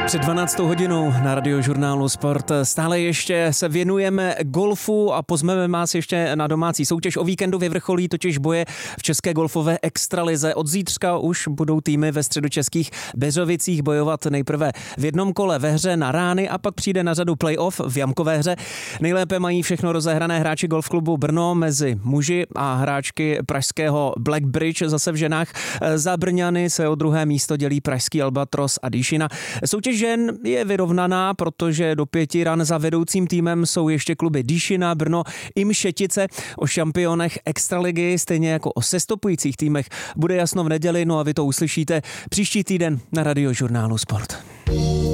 Před 12. hodinou na Radiožurnálu Sport stále ještě se věnujeme golfu a pozmeme vás ještě na domácí soutěž. O víkendu vyvrcholí totiž boje v české golfové extralize. Od zítřka už budou týmy ve středočeských Beřovicích bojovat nejprve v jednom kole ve hře na rány a pak přijde na řadu playoff v jamkové hře. Nejlépe mají všechno rozehrané hráči golfklubu Brno mezi muži a hráčky pražského Blackbridge zase v ženách. Za Brňany se o druhé místo dělí pražský Albatros a Díšina. Soutěž žen je vyrovnaná, protože do 5 ran za vedoucím týmem jsou ještě kluby Díšina, Brno i Mšetice. O šampionech extraligy, stejně jako o sestupujících týmech, bude jasno v neděli, no a vy to uslyšíte příští týden na Radiožurnálu Sport.